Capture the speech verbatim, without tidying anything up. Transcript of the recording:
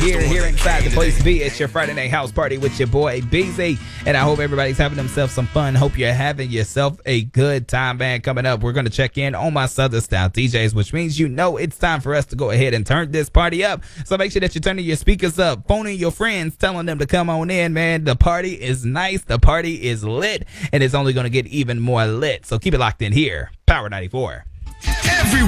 here, here inside the place B. It's your Friday night house party with your boy B Z, and I hope everybody's having themselves some fun. Hope you're having yourself a good time, man. Coming up, we're going to check in on my Southern Style D Js, which means you know it's time for us to go ahead and turn this party up. So make sure that you're turning your speakers up, phoning your friends, telling them to come on in, man. The party is nice, the party is lit, and it's only going to get even more lit. So keep it locked in here. Power ninety-four. Every